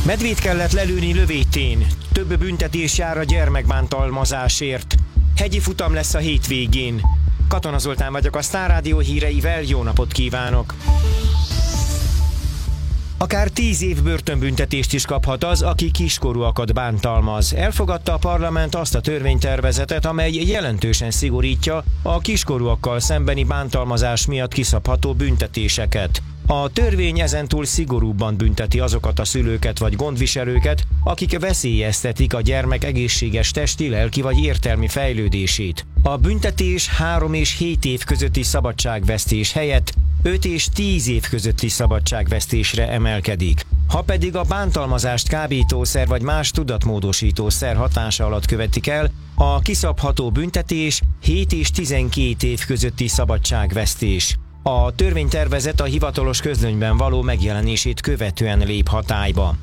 Medvét kellett lelőni Lövétén. Több büntetés jár a gyermekbántalmazásért. Hegyi futam lesz a hétvégén. Katona Zoltán vagyok, a Sztár Rádió híreivel, jó napot kívánok! Akár 10 év börtönbüntetést is kaphat az, aki kiskorúakat bántalmaz. Elfogadta a parlament azt a törvénytervezetet, amely jelentősen szigorítja a kiskorúakkal szembeni bántalmazás miatt kiszabható büntetéseket. A törvény ezentúl szigorúbban bünteti azokat a szülőket vagy gondviselőket, akik veszélyeztetik a gyermek egészséges testi, lelki vagy értelmi fejlődését. A büntetés 3 és 7 év közötti szabadságvesztés helyett 5 és 10 év közötti szabadságvesztésre emelkedik. Ha pedig a bántalmazást kábítószer vagy más tudatmódosítószer hatása alatt követik el, a kiszabható büntetés 7 és 12 év közötti szabadságvesztés. A törvénytervezet a hivatalos közlönyben való megjelenését követően lép hatályba.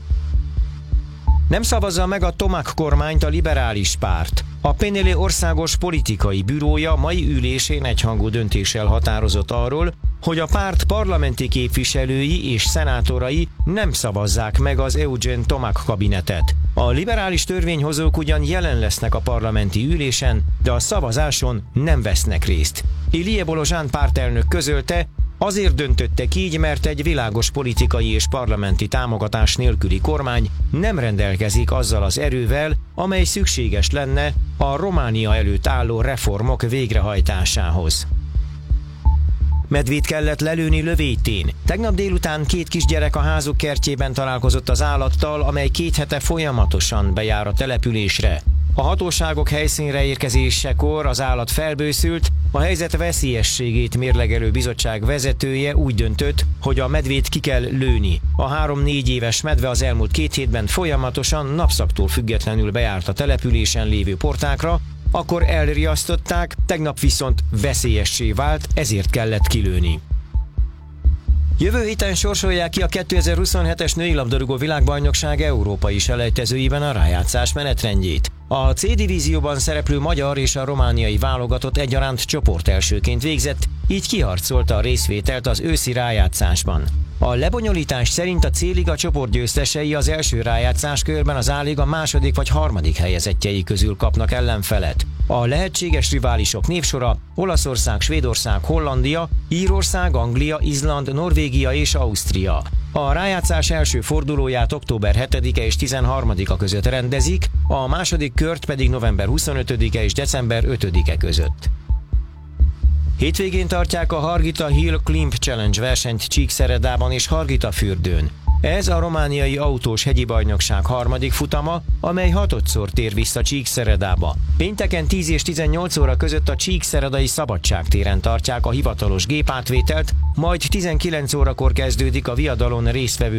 Nem szavazza meg a Tomac kormányt a liberális párt. A PNL országos politikai bürója mai ülésén egyhangú döntéssel határozott arról, hogy a párt parlamenti képviselői és szenátorai nem szavazzák meg az Eugene Tomac kabinetet. A liberális törvényhozók ugyan jelen lesznek a parlamenti ülésen, de a szavazáson nem vesznek részt. Ilie Bolozsán pártelnök közölte, azért döntöttek így, mert egy világos politikai és parlamenti támogatás nélküli kormány nem rendelkezik azzal az erővel, amely szükséges lenne a Románia előtt álló reformok végrehajtásához. Medvét kellett lelőni Lövétén. Tegnap délután 2 kisgyerek a házuk kertjében találkozott az állattal, amely 2 hete folyamatosan bejár a településre. A hatóságok helyszínre érkezésekor az állat felbőszült, a helyzet veszélyességét mérlegelő bizottság vezetője úgy döntött, hogy a medvét ki kell lőni. A 3-4 éves medve az elmúlt 2 hétben folyamatosan napszaktól függetlenül bejárt a településen lévő portákra, akkor elriasztották, tegnap viszont veszélyessé vált, ezért kellett kilőni. Jövő héten sorsolják ki a 2027-es női labdarúgó világbajnokság európai selejtezőiben a rájátszás menetrendjét. A C divízióban szereplő magyar és a romániai válogatott egyaránt csoportelsőként végzett, így kiharcolta a részvételt az őszi rájátszásban. A lebonyolítás szerint a C-liga csoportgyőztesei az első rájátszáskörben az A-liga második vagy harmadik helyezettjei közül kapnak ellenfelet. A lehetséges riválisok névsora Olaszország, Svédország, Hollandia, Írország, Anglia, Izland, Norvégia és Ausztria. A rájátszás első fordulóját október 7-e és 13-a között rendezik, a második kört pedig november 25-e és december 5-e között. Hétvégén tartják a Harghita Hill Climb Challenge versenyt Csíkszeredában és Hargitafürdőn. Ez a romániai autós hegyi bajnokság harmadik futama, amely 6-szor tér vissza Csíkszeredába. Pénteken 10 és 18 óra között a csíkszeredai Szabadságtéren tartják a hivatalos gépátvételt, majd 19 órakor kezdődik a viadalon résztvevő